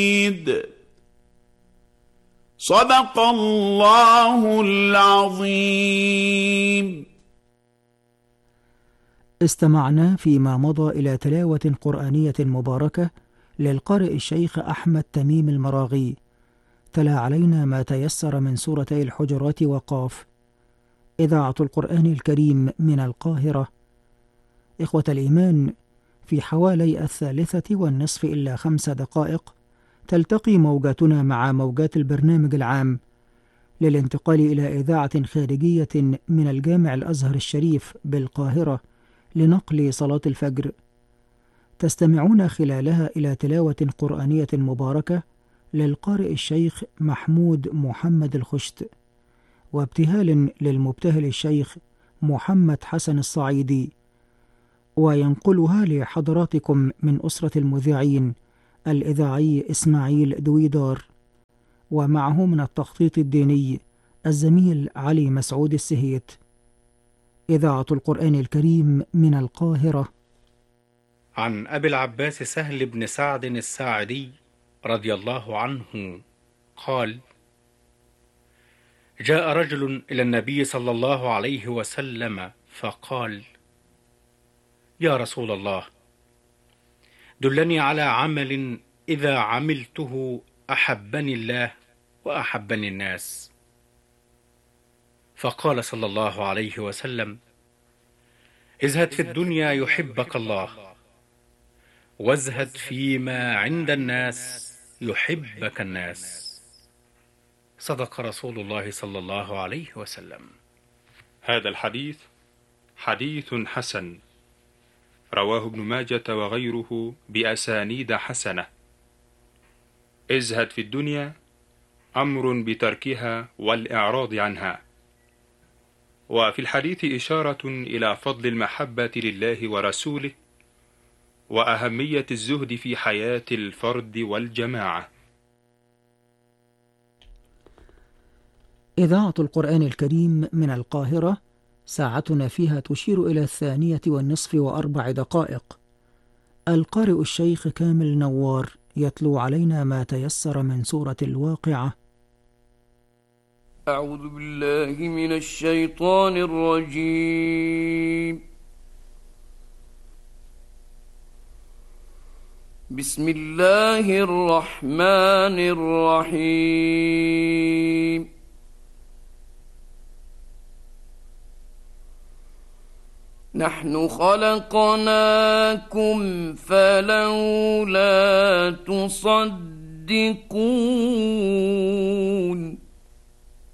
صدق الله العظيم. استمعنا فيما مضى إلى تلاوة قرآنية مباركة للقارئ الشيخ أحمد تميم المراغي، تلا علينا ما تيسر من سورتي الحجرات وقاف. إذاعة القرآن الكريم من القاهرة. إخوة الإيمان، في حوالي 3:30 إلا 5 دقائق تلتقي موجاتنا مع موجات البرنامج العام للانتقال إلى إذاعة خارجية من الجامع الأزهر الشريف بالقاهرة لنقل صلاة الفجر. تستمعون خلالها إلى تلاوة قرآنية مباركة للقارئ الشيخ محمود محمد الخشت، وابتهال للمبتهل الشيخ محمد حسن الصعيدي، وينقلها لحضراتكم من أسرة المذيعين الإذاعي إسماعيل دويدار، ومعه من التخطيط الديني الزميل علي مسعود السهيت. إذاعة القرآن الكريم من القاهرة. عن أبي العباس سهل بن سعد الساعدي رضي الله عنه قال: جاء رجل إلى النبي صلى الله عليه وسلم فقال: يا رسول الله، دلني على عمل إذا عملته أحبني الله وأحبني الناس. فقال صلى الله عليه وسلم: ازهد في الدنيا يحبك الله، وازهد فيما عند الناس يحبك الناس. صدق رسول الله صلى الله عليه وسلم. هذا الحديث حديث حسن، رواه ابن ماجة وغيره بأسانيد حسنة. ازهد في الدنيا أمر بتركها والإعراض عنها. وفي الحديث إشارة إلى فضل المحبة لله ورسوله، وأهمية الزهد في حياة الفرد والجماعة. إذاعة القرآن الكريم من القاهرة. ساعتنا فيها تشير إلى 2:04 دقائق. القارئ الشيخ كامل نوار يتلو علينا ما تيسر من سورة الواقعة. أعوذ بالله من الشيطان الرجيم. بسم الله الرحمن الرحيم. نحن خلقناكم فلولا تصدقون.